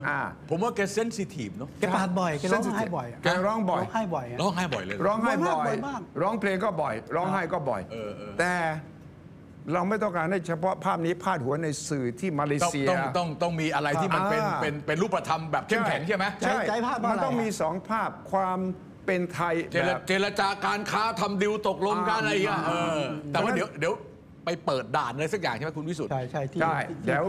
ผมว่าแกเซนซิทีฟเนาะแกปาดบ่อยแกร้องไห้บ่อยแกร้องบ่อยร้องไห้บ่อยร้องไห้บ่อยเลยร้องไห้บ่อยมากร้องเพลงก็บ่อย ร้องไห้ก็บ่อยแต่เราไม่ต้องการให้เฉพาะภาพนี้พาดหัวในสื่อที่มาเลเซียต้องมีอะไรที่มันเป็นรูปธรรมแบบเข้มแข็งใช่ไหมใช่มันต้องมีสองภาพความเป็นไทยเจรจาการค้าทำดิวตกลงกันอะไรอย่างเงี้ยแต่ว่าเดี๋ยวไปเปิดด่านอะไรสักอย่างใช่ไหมคุณวิสุทธิ์ใช่เดี๋ยว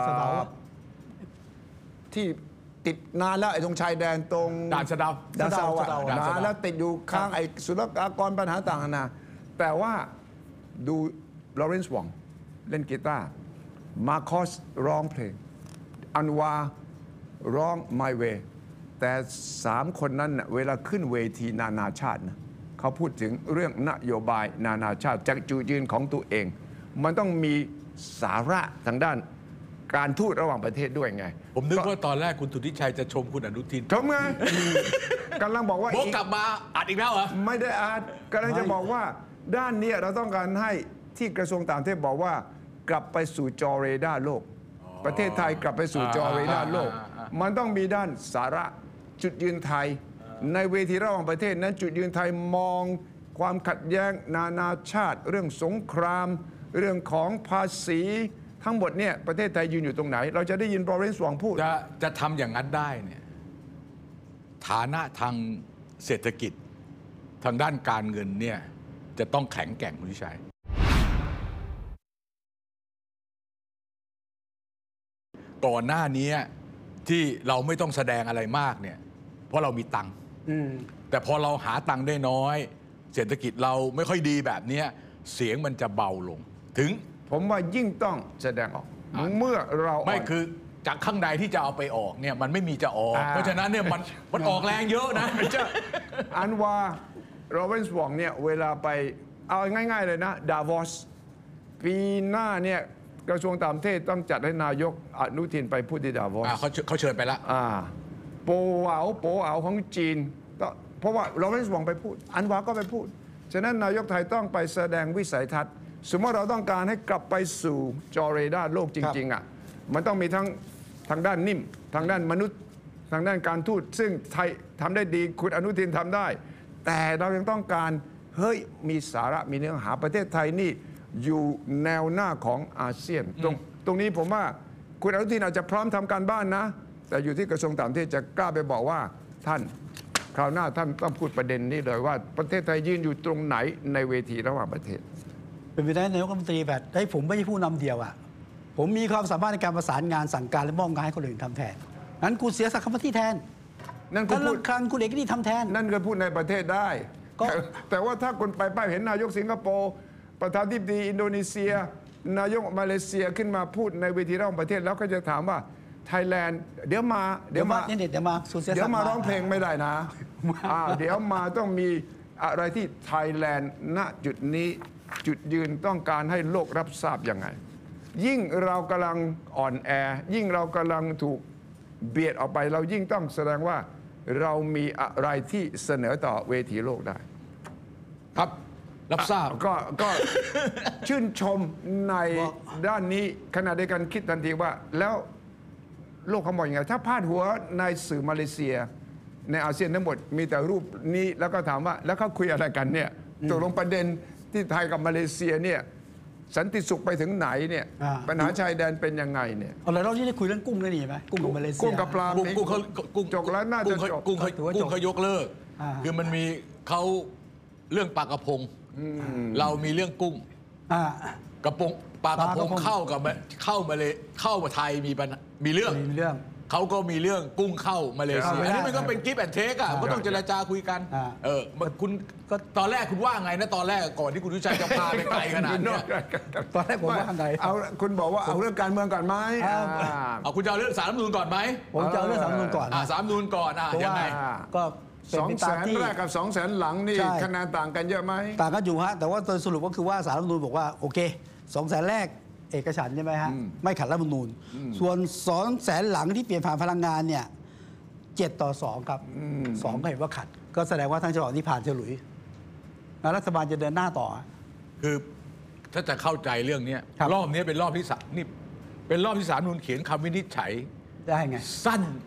ที่ติดนานแล้วไอ้ตรงชายแดนตรงด่านสะเดานานแล้วติดอยู่ข้างไอ้ศุลกากรปัญหาต่างๆนาแต่ว่าดูลอเรนซ์วองเล่นกีตาร์มาคอสร้องเพลงอันวาร้อง My Way แต่3 คนนั้นเวลาขึ้นเวทีนานาชาตินะเขาพูดถึงเรื่องนโยบายนานาชาติจากจุดยืนของตัวเอง มันต้องมีสาระทางด้านการทูตระหว่างประเทศด้วยไงผมนึกว่าตอนแรกคุณสุทธิชัยจะชมคุณอนุทินชมไงกำลังบอกว่ากลับมาอัดอีกแล้วเหรอไม่ได้อัดกำลังจะบอกว่าด้านนี้เราต้องการให้ที่กระทรวงต่างประเทศบอกว่ากลับไปสู่จอเรดาร์โลกประเทศไทยกลับไปสู่จอเรดาร์โลกมันต้องมีด้านสาระจุดยืนไทยในเวทีระหว่างประเทศนั้นจุดยืนไทยมองความขัดแย้งนานาชาติเรื่องสงครามเรื่องของภาษีทั้งหมดเนี่ยประเทศไทยยืนอยู่ตรงไหนเราจะได้ยินลอเรนซ์วองพูดจะทำอย่างนั้นได้เนี่ยฐานะทางเศรษฐกิจทางด้านการเงินเนี่ยจะต้องแข็งแกร่งคุณวิชัยก่อนหน้านี้ที่เราไม่ต้องแสดงอะไรมากเนี่ยเพราะเรามีตังค์แต่พอเราหาตังค์ได้น้อยเศรษฐกิจเราไม่ค่อยดีแบบนี้เสียงมันจะเบาลงถึงผมว่ายิ่งต้องแสดงออกเมื่อเราไม่คือจากข้างในที่จะเอาไปออกเนี่ยมันไม่มีจะออกเพราะฉะนั้นเนี่ยมันออกแรงเยอะนะอันว่าโรเบินส์วองเนี่ยเวลาไปเอาง่ายๆเลยนะดาวอสปีหน้าเนี่ยกระทรวงต่างประเทศต้องจัดให้นายกอนุทินไปพูดที่ดาวอสเขาเชิญไปแล้วโปเอาของจีนเพราะว่าโรเบินส์วองไปพูดอันว่าก็ไปพูดฉะนั้นนายกไทยต้องไปแสดงวิสัยทัศน์สมมติเราต้องการให้กลับไปสู่จอเรดาร์โลกจริงๆมันต้องมีทั้งทางด้านนิ่มทางด้านมนุษย์ทางด้านการทูตซึ่งไทยทำได้ดีคุณอนุทินทำได้แต่เรายังต้องการมีสาระมีเนื้อหาประเทศไทยนี่อยู่แนวหน้าของอาเซียนตรงนี้ผมว่าคุณอนุทินอาจจะพร้อมทำการบ้านนะแต่อยู่ที่กระทรวงต่างประเทศจะกล้าไปบอกว่าท่านคราวหน้าท่านต้องพูดประเด็นนี้เลยว่าประเทศไทยยืนอยู่ตรงไหนในเวทีระหว่างประเทศเป็นไปได้นายกรัฐมนตรีแบบให้ผมไม่ใช่ผู้นำเดียวผมมีความสามารถในการประสานงานสั่งการและมอบงานให้คนอื่นทำแทนงั้นกูเสียศักดิ์ศรีแทนนั่นก็พูดครั้งคุณเอกนี่ทำแทนนั่นก็พูดในประเทศได้แต่ว่าถ้าคนไปป้ายเห็นนายกสิงคโปร์ประธานาธิบดีอินโดนีเซียนายกมาเลเซียขึ้นมาพูดในเวทีระหว่างประเทศแล้วก็จะถามว่าไทยแลนด์เดี๋ยวมาร้องเพลงไม่ได้นะเดี๋ยวมาต้องมีอะไรที่ไทยแลนด์ณจุดนี้จุดยืนต้องการให้โลกรับทราบยังไงยิ่งเรากำลังอ่อนแอยิ่งเรากำลังถูกเบียดออกไปเรายิ่งต้องแสดงว่าเรามีอะไรที่เสนอต่อเวทีโลกได้ครับรับทราบก็ชื่นชมในด้านนี้ขณะเดียวกันคิดทันทีว่าแล้วโลกเขามองยังไงถ้าพาดหัวในสื่อมาเลเซียในอาเซียนทั้งหมดมีแต่รูปนี้แล้วก็ถามว่าแล้วเขาคุยอะไรกันเนี่ยตกลงประเด็นที่ไทยกับมาเลเซียเนี่ยสันติสุขไปถึงไหนเนี่ยปัญหาชายแดนเป็นยังไงเนี่ยอะไรเราที่ได้คุยเรื่องกุ้งได้หนิไหมกุ้งกับมาเลเซียกุ้งกับปลากุ้งจกแล้วน่าจะจบกุ้งเขายกเลิกคือมันมีเขาเรื่องปลากระพงเรามีเรื่องกุ้งกระพงปลากระพงเข้ามาไทยมีเรื่องเขาก็มีเรื่องกุ้งเข้ามาเลเซียอันนี้มันก็เป็นกิฟต์แอนด์เทคก็ต้องเจรจาคุยกันคุณก็ตอนแรกคุณว่าไงนะตอนแรกก่อนที่คุณวิชัยจะพาไปไกลขนาดนี้ตอนแรกผมว่าไงคุณบอกว่าเอาเรื่องการเมืองก่อนไหมเอาคุณจะเอาเรื่องสารรัฐธรรมนูญก่อนไหมผมจะเอาเรื่องสารรัฐธรรมนูญก่อนสารรัฐธรรมนูญก่อนยังไงก็ 200,000 แรกกับ200,000 หลังนี่คะแนนต่างกันเยอะไหมต่างกันอยู่ฮะแต่ว่าโดยสรุปก็คือว่าสารรัฐธรรมนูญบอกว่าโอเค200,000 แรกเอกฉันท์ใช่ไหมฮะไม่ขัดรัฐธรรมนูญส่วน200,000 หลังที่เปลี่ยนผ่านพลังงานเนี่ย7-2ครับ2ก็เห็นว่าขัดก็แสดงว่าทั้งฉบับนี้ผ่านฉลุยรัฐบาลจะเดินหน้าต่อคือถ้าจะเข้าใจเรื่องนี้รอบนี้เป็นรอบที่3นี่เป็นรอบที่ศาลรัฐธรรมนูญเขียนคำวินิจฉัยได้ไงสั้น